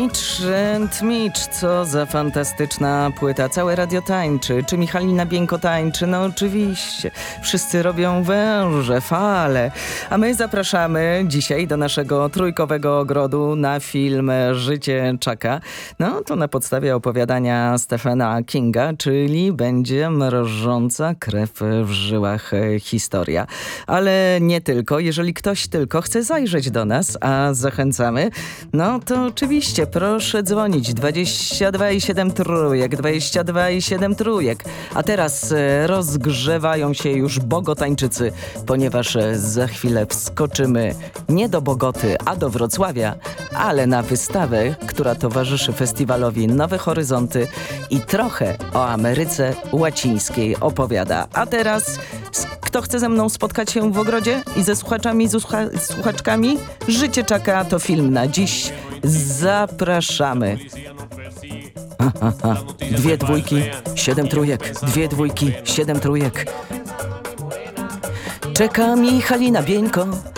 Mitch, co za fantastyczna płyta. Całe radio tańczy. Czy Michalina Bieńko tańczy? No oczywiście. Wszyscy robią węże, fale. A my zapraszamy dzisiaj do naszego trójkowego ogrodu na film Życie Chucka. No to na podstawie opowiadania Stephena Kinga, czyli będzie mrożąca krew w żyłach historia. Ale nie tylko. Jeżeli ktoś tylko chce zajrzeć do nas, a zachęcamy, no to oczywiście proszę dzwonić 22,7 trójek, 22,7 trójek. A teraz rozgrzewają się już Bogotańczycy, ponieważ za chwilę wskoczymy nie do Bogoty, a do Wrocławia, ale na wystawę, która towarzyszy festiwalowi Nowe Horyzonty i trochę o Ameryce Łacińskiej opowiada. A teraz kto chce ze mną spotkać się w ogrodzie i ze słuchaczami, słuchaczkami? Życie Chucka to film na dziś. Zapraszamy. 2 dwójki, 7 trójek. 2 dwójki, 7 trójek. Czeka Michalina Bieńko